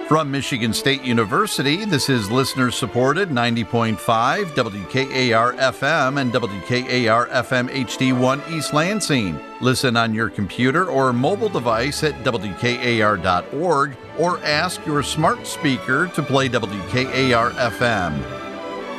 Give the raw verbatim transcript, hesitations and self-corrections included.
From Michigan State University, this is listener-supported ninety point five W K A R F M and W K A R F M H D one East Lansing. Listen on your computer or mobile device at W K A R dot org or ask your smart speaker to play W K A R F M.